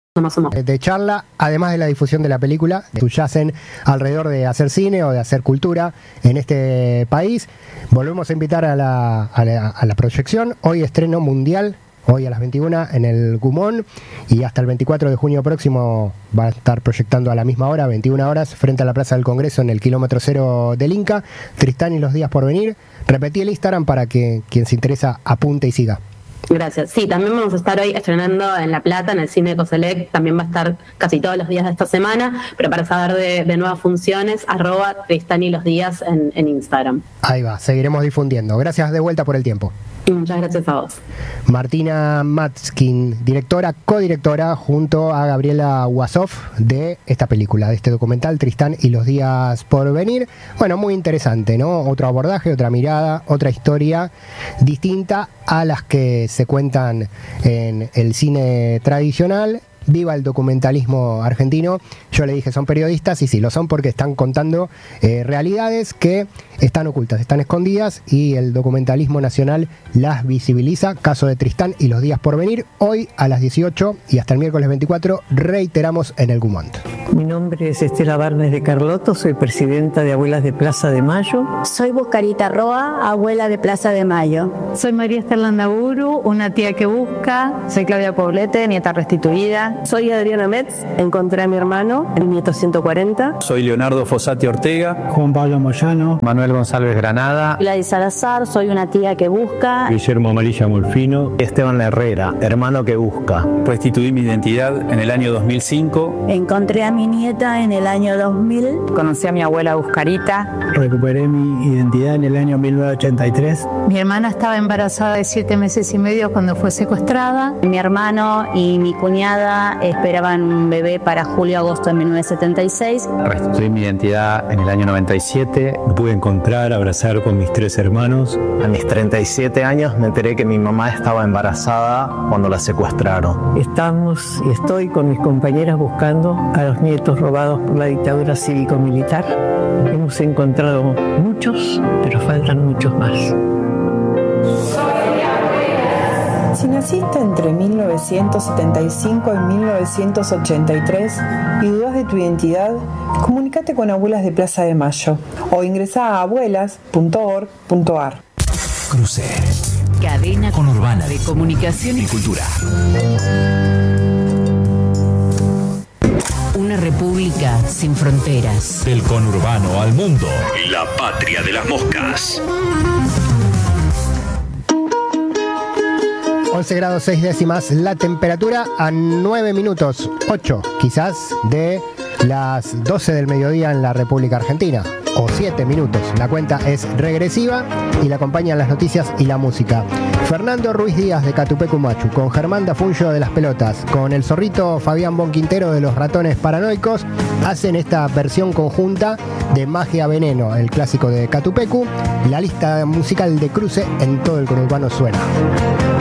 De charla, además de la difusión de la película, subyacen alrededor de hacer cine o de hacer cultura en este país. Volvemos a invitar a la proyección. Hoy estreno mundial, hoy a las 21 en el Gumón, y hasta el 24 de junio próximo va a estar proyectando a la misma hora, 21 horas, frente a la Plaza del Congreso en el kilómetro 0 del Inca. Tristán y los días por venir. Repetí el Instagram para que quien se interesa apunte y siga. Gracias. Sí, también vamos a estar hoy estrenando en La Plata, en el Cine Coselec. También va a estar casi todos los días de esta semana. Pero para saber de nuevas funciones, @Tristán y los días en Instagram. Ahí va, seguiremos difundiendo. Gracias de vuelta por el tiempo. Y muchas gracias a vos. Martina Matskin, directora, codirectora, junto a Gabriela Wassoff, de esta película, de este documental, Tristán y los días por venir. Bueno, muy interesante, ¿no? Otro abordaje, otra mirada, otra historia distinta a las que se cuentan en el cine tradicional. Viva el documentalismo argentino. Yo le dije, son periodistas, y sí, lo son porque están contando realidades que están ocultas, están escondidas, y el documentalismo nacional las visibiliza. Caso de Tristán y los días por venir, hoy a las 18 y hasta el miércoles 24, reiteramos en el Gumont. Mi nombre es Estela Barnes de Carlotto, soy presidenta de Abuelas de Plaza de Mayo. Soy Buscarita Roa, abuela de Plaza de Mayo. Soy María Esther Landaburu, una tía que busca. Soy Claudia Poblete, nieta restituida. Soy Adriana Metz, encontré a mi hermano, el nieto 140. Soy Leonardo Fossati Ortega. Juan Pablo Moyano. Manuel González Granada. Gladys Salazar, soy una tía que busca. Guillermo Amarilla Molfino. Esteban Herrera, hermano que busca. Restituí mi identidad en el año 2005. Encontré a mi nieta en el año 2000. Conocí a mi abuela Buscarita. Recuperé mi identidad en el año 1983. Mi hermana estaba embarazada de 7 meses y medio cuando fue secuestrada. Mi hermano y mi cuñada esperaban un bebé para julio-agosto de 1976. Restituí mi identidad en el año 97. Me pude encontrar, abrazar con mis 3 hermanos. A mis 37 años me enteré que mi mamá estaba embarazada cuando la secuestraron. Estamos y estoy con mis compañeras buscando a los nietos robados por la dictadura cívico-militar. Hemos encontrado muchos, pero faltan muchos más. Si naciste entre 1975 y 1983 y dudas de tu identidad, comunícate con Abuelas de Plaza de Mayo o ingresá a abuelas.org.ar. Cruce. Cadena Conurbana de comunicación y cultura. Una república sin fronteras. Del conurbano al mundo. La patria de las moscas. 11 grados 6 décimas la temperatura, a 9 minutos, 8 quizás, de las 12 del mediodía en la República Argentina, o 7 minutos. La cuenta es regresiva y la acompañan las noticias y la música. Fernando Ruiz Díaz de Catupecu Machu, con Germán Dafuncho de Las Pelotas, con el zorrito Fabián Bonquintero de Los Ratones Paranoicos, hacen esta versión conjunta de Magia Veneno, el clásico de Catupecu. La lista musical de Cruce en todo el conurbano suena.